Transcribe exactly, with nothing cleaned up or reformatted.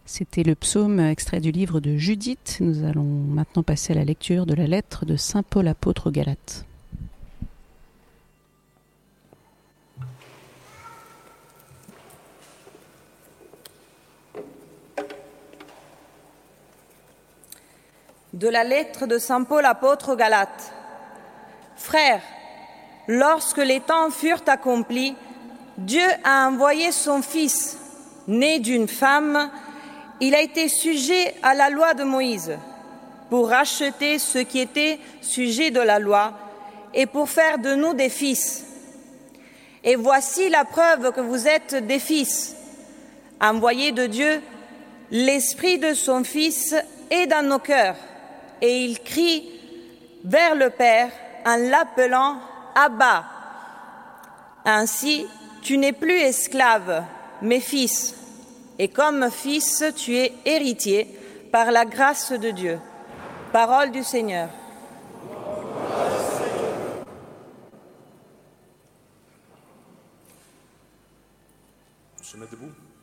C'était le psaume extrait du livre de Judith. Nous allons maintenant passer à la lecture de la lettre de saint Paul apôtre aux Galates. De la lettre de saint Paul apôtre aux Galates. Frères, lorsque les temps furent accomplis, Dieu a envoyé son Fils, né d'une femme. Il a été sujet à la loi de Moïse, pour racheter ceux qui étaient sujets de la loi et pour faire de nous des fils. Et voici la preuve que vous êtes des fils. Envoyés de Dieu, l'Esprit de son Fils est dans nos cœurs, et il crie vers le Père en l'appelant Abba. Ainsi, tu n'es plus esclave, mais fils. Et comme fils, tu es héritier par la grâce de Dieu. Parole du Seigneur. On se met debout.